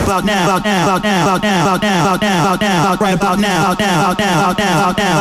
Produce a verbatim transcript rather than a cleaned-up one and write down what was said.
about now, about now, about now, about now, about now, about now, about now, right about now, about now, about now, about now.